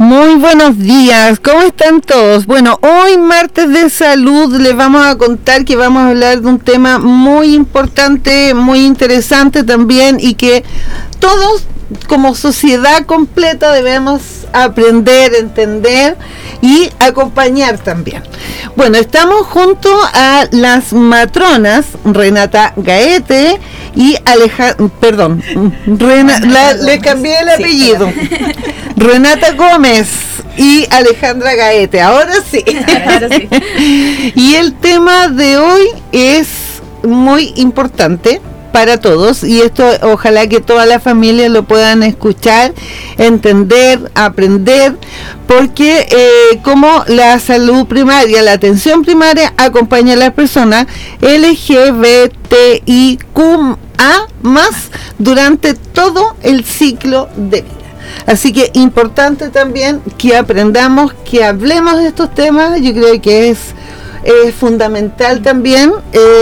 Muy buenos días, ¿cómo están todos? Bueno, hoy martes de salud les vamos a contar que vamos a hablar de un tema muy importante, muy interesante también y que todos como sociedad completa debemos aprender, entender y acompañar también. Bueno, estamos junto a las matronas Renata Gaete y le cambié el apellido. Sí. Renata Gómez y Alejandra Gaete. Ahora sí. Y el tema de hoy es muy importante para todos y esto ojalá que toda la familia lo puedan escuchar, entender, aprender, porque como la salud primaria, la atención primaria acompaña a las personas LGBTIQA+ durante todo el ciclo de vida. Así que importante también que aprendamos, que hablemos de estos temas. Yo creo que es fundamental también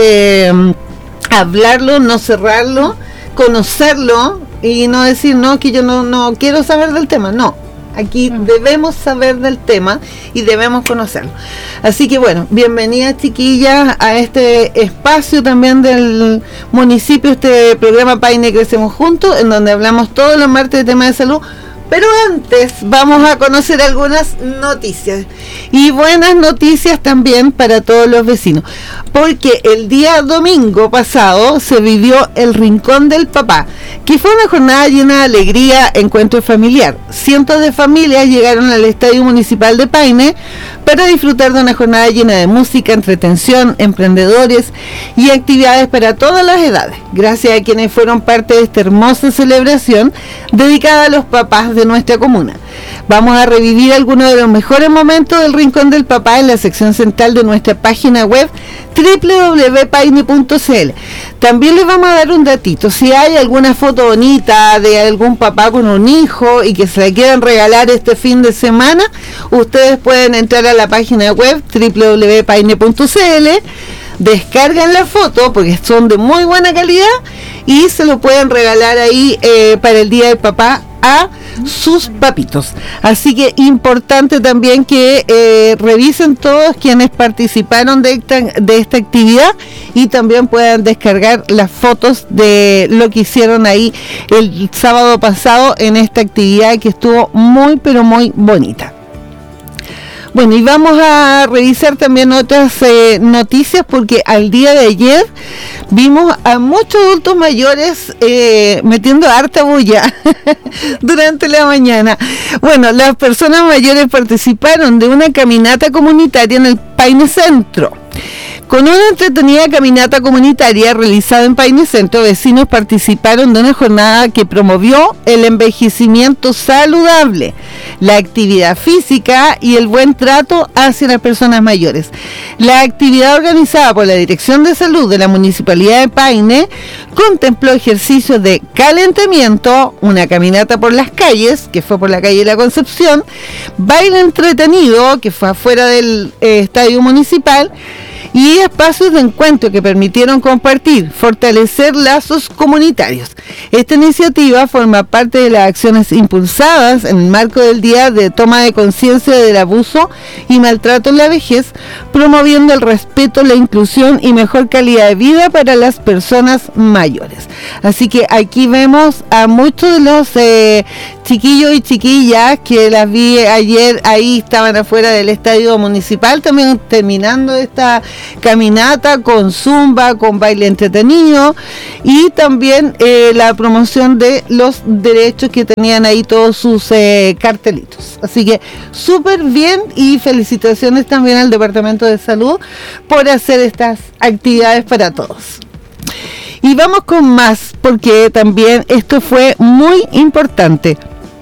hablarlo, no cerrarlo, conocerlo y no decir no, que yo no quiero saber del tema. No, aquí debemos saber del tema y debemos conocerlo. Así que bueno, bienvenidas chiquillas a este espacio también del municipio, este programa Paine Crecemos Juntos, en donde hablamos todos los martes de temas de salud. Pero antes vamos a conocer algunas noticias y buenas noticias también para todos los vecinos, porque el día domingo pasado se vivió el Rincón del Papá, que fue una jornada llena de alegría, encuentro familiar. Cientos de familias llegaron al Estadio Municipal de Paine para disfrutar de una jornada llena de música, entretención, emprendedores y actividades para todas las edades, gracias a quienes fueron parte de esta hermosa celebración dedicada a los papás de nuestra comuna. Vamos a revivir algunos de los mejores momentos del Rincón del Papá en la sección central de nuestra página web www.paine.cl. También les vamos a dar un datito: si hay alguna foto bonita de algún papá con un hijo y que se la quieran regalar este fin de semana, ustedes pueden entrar a la página web www.paine.cl, descargan la foto porque son de muy buena calidad y se lo pueden regalar ahí para el Día del Papá a sus papitos. Así que importante también que revisen todos quienes participaron de esta actividad y también puedan descargar las fotos de lo que hicieron ahí el sábado pasado en esta actividad que estuvo muy pero muy bonita. Bueno, y vamos a revisar también otras noticias, porque al día de ayer vimos a muchos adultos mayores metiendo harta bulla durante la mañana. Bueno, las personas mayores participaron de una caminata comunitaria en el Paine Centro. Con una entretenida caminata comunitaria realizada en Paine Centro, vecinos participaron de una jornada que promovió el envejecimiento saludable, la actividad física y el buen trato hacia las personas mayores. La actividad organizada por la Dirección de Salud de la Municipalidad de Paine contempló ejercicios de calentamiento, una caminata por las calles, que fue por la calle de la Concepción, baile entretenido, que fue afuera del Estadio Municipal, y espacios de encuentro que permitieron compartir, fortalecer lazos comunitarios. Esta iniciativa forma parte de las acciones impulsadas en el marco del Día de Toma de Conciencia del Abuso y Maltrato en la Vejez, promoviendo el respeto, la inclusión y mejor calidad de vida para las personas mayores. Así que aquí vemos a muchos de los chiquillos y chiquillas que las vi ayer, ahí estaban afuera del Estadio Municipal, también terminando esta caminata con zumba, con baile entretenido y también la promoción de los derechos que tenían ahí todos sus cartelitos. Así que súper bien y felicitaciones también al Departamento de Salud por hacer estas actividades para todos. Y vamos con más, porque también esto fue muy importante.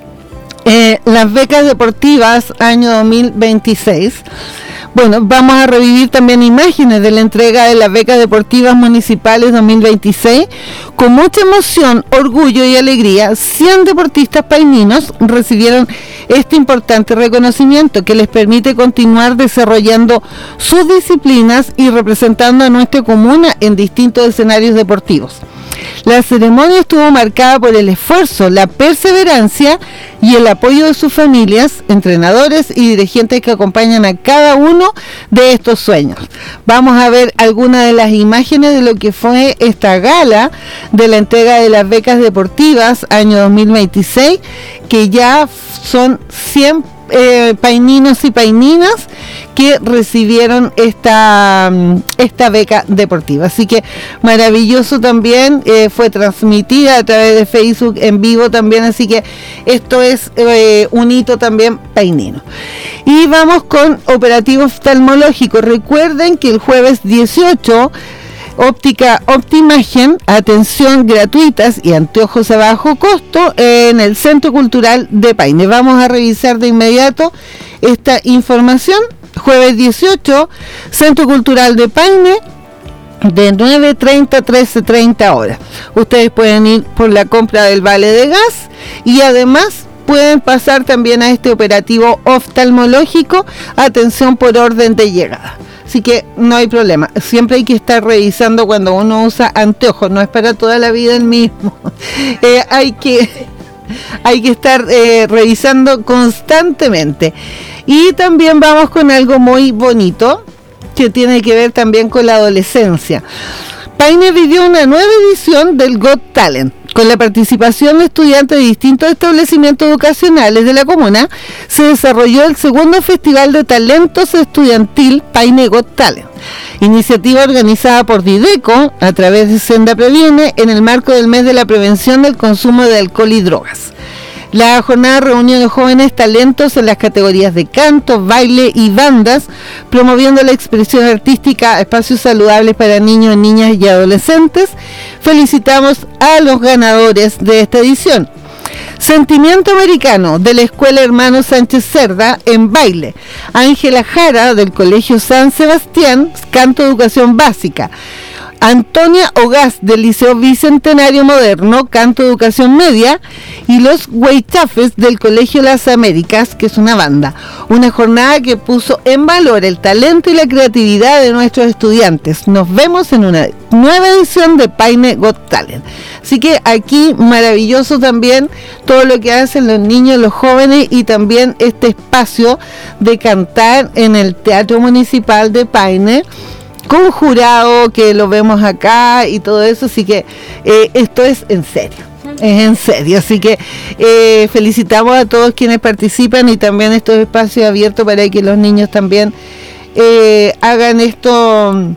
Las becas deportivas año 2026. Bueno, vamos a revivir también imágenes de la entrega de las becas deportivas municipales 2026. Con mucha emoción, orgullo y alegría, 100 deportistas paininos recibieron este importante reconocimiento que les permite continuar desarrollando sus disciplinas y representando a nuestra comuna en distintos escenarios deportivos. La ceremonia estuvo marcada por el esfuerzo, la perseverancia y el apoyo de sus familias, entrenadores y dirigentes que acompañan a cada uno de estos sueños. Vamos a ver algunas de las imágenes de lo que fue esta gala de la entrega de las becas deportivas año 2026, que ya son 100 paininos y paininas que recibieron esta beca deportiva. Así que maravilloso también, fue transmitida a través de Facebook en vivo también, así que esto es un hito también painino. Y vamos con operativo oftalmológico. Recuerden que el jueves 18 Óptica Optimagen, atención gratuitas y anteojos a bajo costo en el Centro Cultural de Paine. Vamos a revisar de inmediato esta información. Jueves 18, Centro Cultural de Paine, de 9:30 a 13:30 horas. Ustedes pueden ir por la compra del vale de gas y además pueden pasar también a este operativo oftalmológico, atención por orden de llegada. Así que no hay problema, siempre hay que estar revisando cuando uno usa anteojos, no es para toda la vida el mismo. Hay que estar revisando constantemente. Y también vamos con algo muy bonito que tiene que ver también con la adolescencia. Paine vivió una nueva edición del Got Talent. Con la participación de estudiantes de distintos establecimientos educacionales de la comuna, se desarrolló el segundo Festival de Talentos Estudiantil Paine Got Talent, iniciativa organizada por Dideco a través de Senda Previene en el marco del mes de la prevención del consumo de alcohol y drogas. La jornada reunió a jóvenes talentos en las categorías de canto, baile y bandas, promoviendo la expresión artística, espacios saludables para niños, niñas y adolescentes. Felicitamos a los ganadores de esta edición. Sentimiento Americano, de la Escuela Hermano Sánchez Cerda, en baile. Ángela Jara, del Colegio San Sebastián, canto educación básica. Antonia Ogaz, del Liceo Bicentenario Moderno, canto educación media, y los Huaychafes del Colegio Las Américas, que es una banda. Una jornada que puso en valor el talento y la creatividad de nuestros estudiantes. Nos vemos en una nueva edición de Paine Got Talent. Así que aquí maravilloso también todo lo que hacen los niños, los jóvenes, y también este espacio de cantar en el Teatro Municipal de Paine, con jurado que lo vemos acá y todo eso, así que esto es en serio, así que felicitamos a todos quienes participan y también estos espacios abiertos para que los niños también hagan esto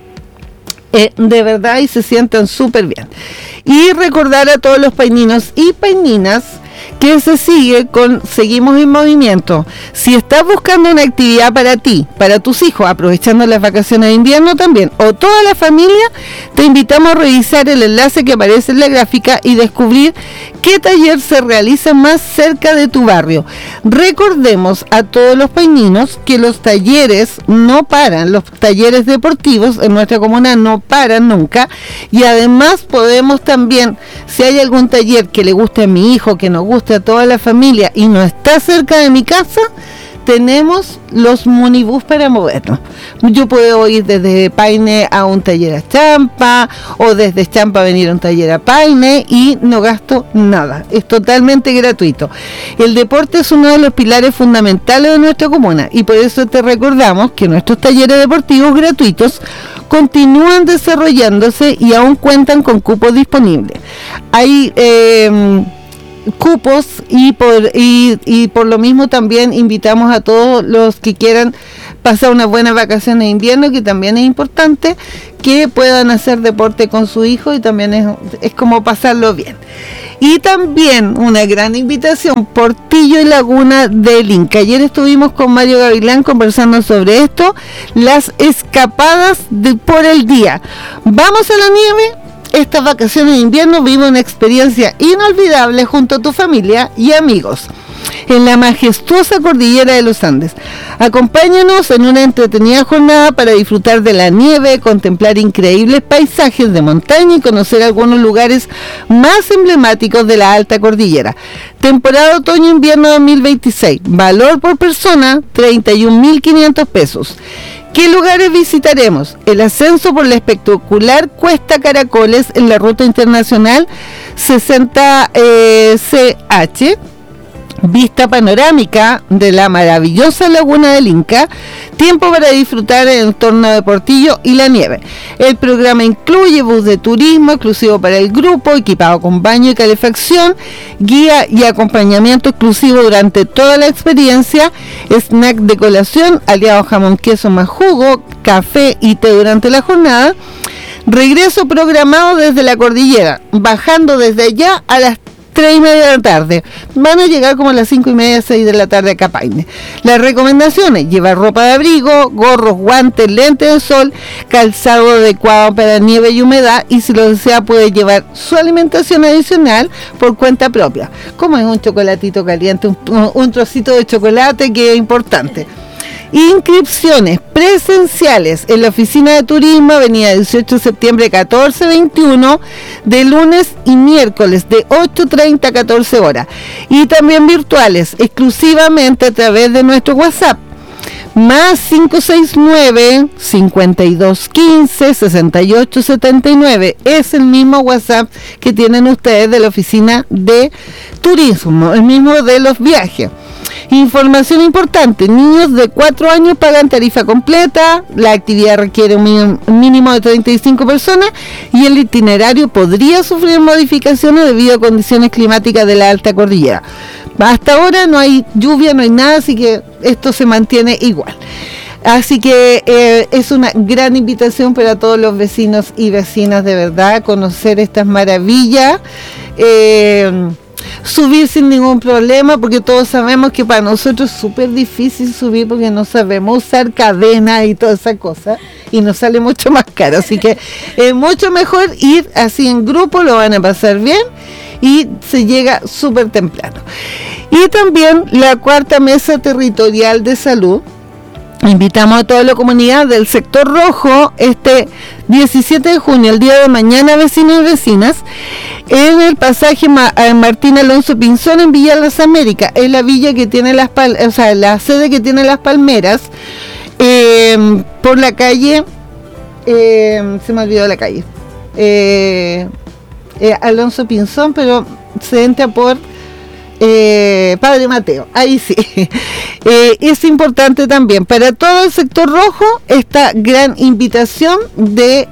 de verdad y se sientan súper bien. Y recordar a todos los paininos y paininas que se sigue con Seguimos en Movimiento. Si estás buscando una actividad para ti, para tus hijos, aprovechando las vacaciones de invierno también, o toda la familia, te invitamos a revisar el enlace que aparece en la gráfica y descubrir qué taller se realiza más cerca de tu barrio. Recordemos a todos los paininos que los talleres no paran, los talleres deportivos en nuestra comuna no paran nunca, y además podemos también, si hay algún taller que le guste a mi hijo, que nos guste a toda la familia y no está cerca de mi casa, tenemos los munibús para movernos. Yo puedo ir desde Paine a un taller a Champa, o desde Champa venir a un taller a Paine y no gasto nada, es totalmente gratuito. El deporte es uno de los pilares fundamentales de nuestra comuna y por eso te recordamos que nuestros talleres deportivos gratuitos continúan desarrollándose y aún cuentan con cupos disponibles. Hay cupos y por lo mismo también invitamos a todos los que quieran pasar una buena vacación de invierno, que también es importante que puedan hacer deporte con su hijo y también es como pasarlo bien. Y también una gran invitación, Portillo y Laguna del Inca. Ayer estuvimos con Mario Gavilán conversando sobre esto, las escapadas por el día. Vamos a la nieve. Estas vacaciones de invierno vive una experiencia inolvidable junto a tu familia y amigos en la majestuosa cordillera de los Andes. Acompáñanos en una entretenida jornada para disfrutar de la nieve, contemplar increíbles paisajes de montaña y conocer algunos lugares más emblemáticos de la alta cordillera. Temporada otoño-invierno 2026. Valor por persona, 31.500 pesos. ¿Qué lugares visitaremos? El ascenso por la espectacular Cuesta Caracoles en la ruta internacional 60 CH, vista panorámica de la maravillosa laguna del Inca, tiempo para disfrutar en el entorno de Portillo y la nieve. El programa incluye bus de turismo exclusivo para el grupo, equipado con baño y calefacción, guía y acompañamiento exclusivo durante toda la experiencia, snack de colación, aliado jamón, queso más jugo, café y té durante la jornada. Regreso programado desde la cordillera, bajando desde allá a las 3:30 de la tarde. Van a llegar como a las 5:30, 6 de la tarde acá a Paine. Las recomendaciones: llevar ropa de abrigo, gorros, guantes, lentes de sol, calzado adecuado para nieve y humedad, y si lo desea puede llevar su alimentación adicional por cuenta propia, como es un chocolatito caliente, un trocito de chocolate, que es importante. Inscripciones presenciales en la oficina de turismo, avenida 18 de septiembre 1421, de lunes y miércoles de 8:30 a 14 horas, y también virtuales exclusivamente a través de nuestro WhatsApp más 569-5215-6879. Es el mismo WhatsApp que tienen ustedes de la oficina de turismo, el mismo de los viajes. Información importante: niños de 4 años pagan tarifa completa, la actividad requiere un mínimo de 35 personas y el itinerario podría sufrir modificaciones debido a condiciones climáticas de la alta cordillera. Hasta ahora no hay lluvia, no hay nada, así que esto se mantiene igual. Así que es una gran invitación para todos los vecinos y vecinas, de verdad, a conocer estas maravillas. Subir sin ningún problema, porque todos sabemos que para nosotros es súper difícil subir porque no sabemos usar cadenas y toda esa cosa, y nos sale mucho más caro, así que es mucho mejor ir así en grupo, lo van a pasar bien y se llega súper temprano. Y también la cuarta mesa territorial de salud. Invitamos a toda la comunidad del sector rojo este 17 de junio, el día de mañana, vecinos y vecinas, en el pasaje Martín Alonso Pinzón en Villa Las Américas. Es la villa que tiene la sede que tiene Las Palmeras, por la calle, se me olvidó la calle, Alonso Pinzón, pero se entra por Padre Mateo, ahí sí. Es importante también para todo el sector rojo esta gran invitación de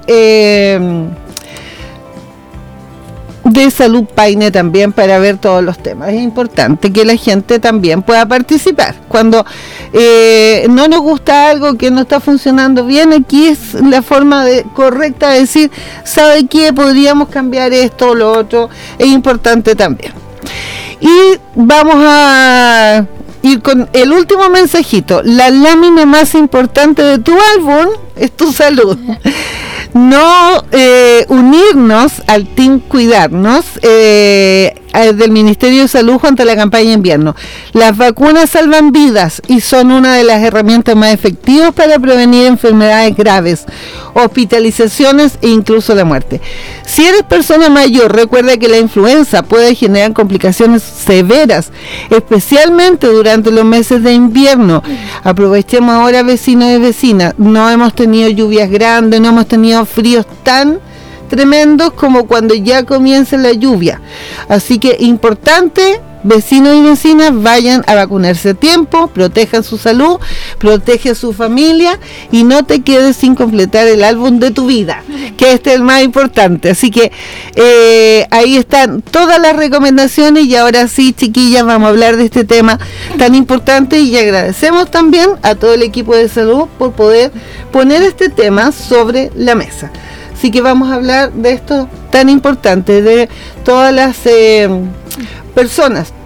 Salud Paine también, para ver todos los temas. Es importante que la gente también pueda participar. Cuando no nos gusta algo que no está funcionando bien, aquí es la forma correcta de decir, ¿sabe qué? Podríamos cambiar esto o lo otro. Es importante también. Y vamos a ir con el último mensajito. La lámina más importante de tu álbum es tu salud. No unirnos al Team Cuidarnos del Ministerio de Salud junto a la campaña invierno. Las vacunas salvan vidas y son una de las herramientas más efectivas para prevenir enfermedades graves, hospitalizaciones e incluso la muerte. Si eres persona mayor, recuerda que la influenza puede generar complicaciones severas, especialmente durante los meses de invierno. Aprovechemos ahora, vecinos y vecinas. No hemos tenido lluvias grandes, no hemos tenido fríos tan tremendos como cuando ya comienza la lluvia. Así que importante, vecinos y vecinas, vayan a vacunarse a tiempo, protejan su salud, protege a su familia y no te quedes sin completar el álbum de tu vida, que este es el más importante. Así que ahí están todas las recomendaciones, y ahora sí, chiquillas, vamos a hablar de este tema tan importante, y agradecemos también a todo el equipo de salud por poder poner este tema sobre la mesa. Así que vamos a hablar de esto tan importante, de todas las personas,